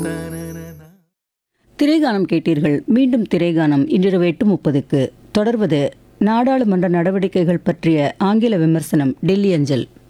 திரைகானம் கேட்டீர்கள். மீண்டும் திரைகானம் இன்றிரவு 8:30க்கு தொடர்வது. நாடாளுமன்ற நடவடிக்கைகள் பற்றிய ஆங்கில விமர்சனம் டெல்லி அஞ்சல்.